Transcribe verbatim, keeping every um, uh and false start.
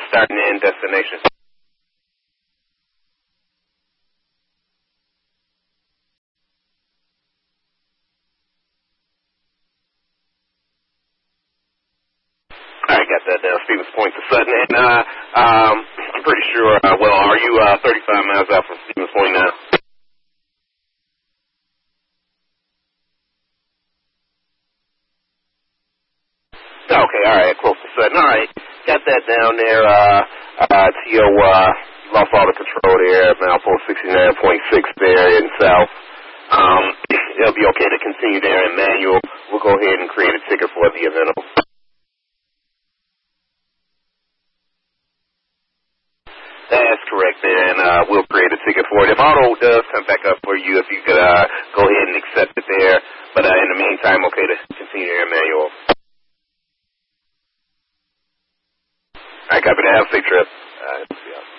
starting and destination. I got that down. Stevens Point to Sutton. And uh, um, I'm pretty sure, uh, well, are you uh, thirty-five miles out from Stevens Point now? Okay, all right, close to Sutton. All right, got that down there. Uh, uh, T O uh, lost all the control there, Milepost sixty-nine point six there in South. Um, it'll be okay to continue there in manual. We'll go ahead and create a ticket for the event. That's correct, and uh, we'll create a ticket for it. If auto does come back up for you, if you could uh, go ahead and accept it there. But uh, in the meantime, okay to continue there in manual. I copy that. Have a safe trip. Uh,